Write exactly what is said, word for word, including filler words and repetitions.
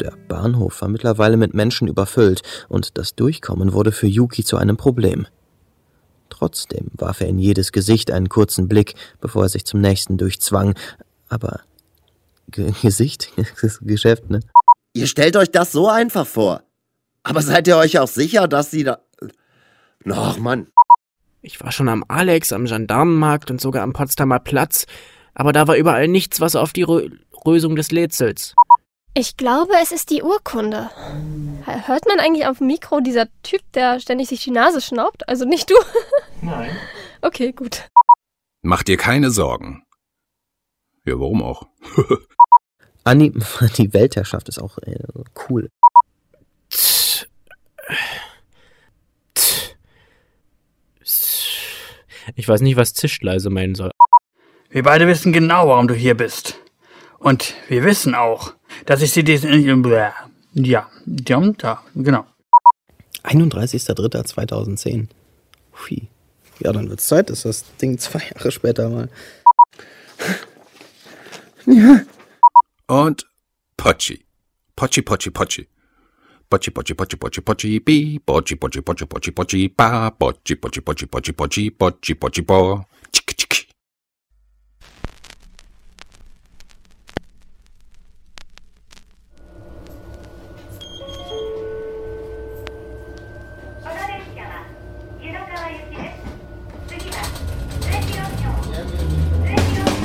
Der Bahnhof war mittlerweile mit Menschen überfüllt und das Durchkommen wurde für Yuki zu einem Problem. Trotzdem warf er in jedes Gesicht einen kurzen Blick, bevor er sich zum nächsten durchzwang. Aber G- Gesicht? Das ist Geschäft, ne? Ihr stellt euch das so einfach vor. Aber seid ihr euch auch sicher, dass sie da... Ach, Mann. Ich war schon am Alex, am Gendarmenmarkt und sogar am Potsdamer Platz, aber da war überall nichts, was auf die Rö- Lösung des Rätsels. Ich glaube, es ist die Urkunde. Hört man eigentlich auf dem Mikro dieser Typ, der ständig sich die Nase schnaubt? Also nicht du? Nein. Okay, gut. Mach dir keine Sorgen. Ja, warum auch? Anni, die Weltherrschaft ist auch äh, cool. Ich weiß nicht, was Zischleise meinen soll. Wir beide wissen genau, warum du hier bist. Und wir wissen auch, dass ich sie diesen... Ja, ja, da, genau. einunddreißigster dritter zweitausendzehn. Hui. Ja, dann wird's Zeit, dass das Ding zwei Jahre später mal... Ja. Und Pochi. Pochi, Pochi, Pochi. Pochi, Pochi, Pochi, Pochi, Pochi, bi. Pochi, Pochi, Pochi, Pochi, Pochi, ba. Pochi, Pochi, Pochi, Pochi, Pochi, Pochi, Pochi, Pochi, bo. Tschik, tschik.